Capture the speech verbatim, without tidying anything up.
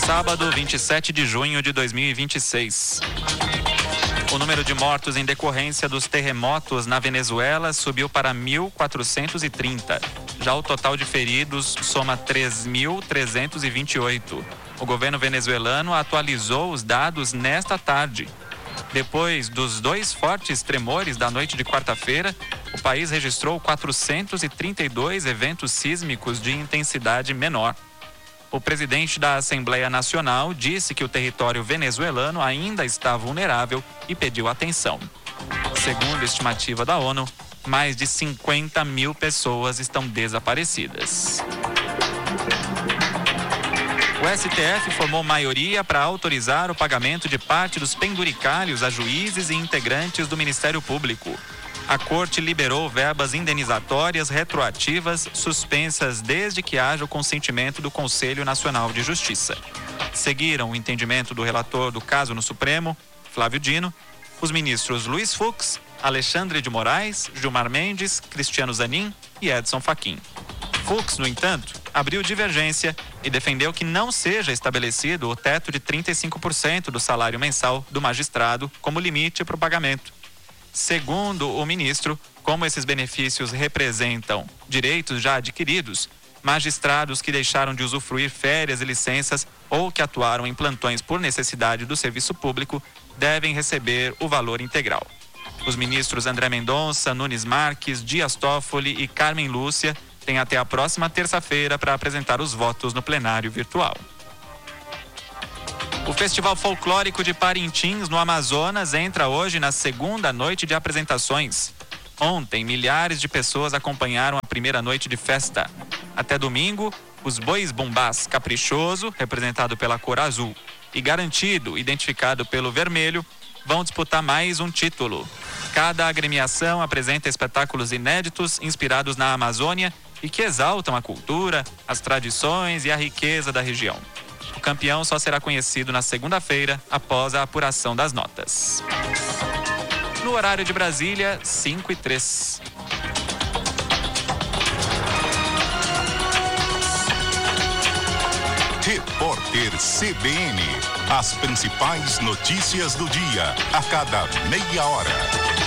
Sábado, vinte e sete de junho de dois mil e vinte e seis. O número de mortos em decorrência dos terremotos na Venezuela subiu para mil quatrocentos e trinta. Já o total de feridos soma três mil trezentos e vinte e oito. O governo venezuelano atualizou os dados nesta tarde. Depois dos dois fortes tremores da noite de quarta-feira, o país registrou quatrocentos e trinta e dois eventos sísmicos de intensidade menor. O presidente da Assembleia Nacional disse que o território venezuelano ainda está vulnerável e pediu atenção. Segundo a estimativa da ONU, mais de cinquenta mil pessoas estão desaparecidas. O S T F formou maioria para autorizar o pagamento de parte dos penduricalhos a juízes e integrantes do Ministério Público. A Corte liberou verbas indenizatórias retroativas suspensas desde que haja o consentimento do Conselho Nacional de Justiça. Seguiram o entendimento do relator do caso no Supremo, Flávio Dino, os ministros Luiz Fux, Alexandre de Moraes, Gilmar Mendes, Cristiano Zanin e Edson Fachin. Fux, no entanto, abriu divergência e defendeu que não seja estabelecido o teto de trinta e cinco por cento do salário mensal do magistrado como limite para o pagamento. Segundo o ministro, como esses benefícios representam direitos já adquiridos, magistrados que deixaram de usufruir férias e licenças ou que atuaram em plantões por necessidade do serviço público devem receber o valor integral. Os ministros André Mendonça, Nunes Marques, Dias Toffoli e Carmen Lúcia têm até a próxima terça-feira para apresentar os votos no plenário virtual. O Festival Folclórico de Parintins, no Amazonas, entra hoje na segunda noite de apresentações. Ontem, milhares de pessoas acompanharam a primeira noite de festa. Até domingo, os Bois Bumbás Caprichoso, representado pela cor azul, e Garantido, identificado pelo vermelho, vão disputar mais um título. Cada agremiação apresenta espetáculos inéditos inspirados na Amazônia e que exaltam a cultura, as tradições e a riqueza da região. O campeão só será conhecido na segunda-feira, após a apuração das notas. No horário de Brasília, cinco e três. Repórter C B N. As principais notícias do dia, a cada meia hora.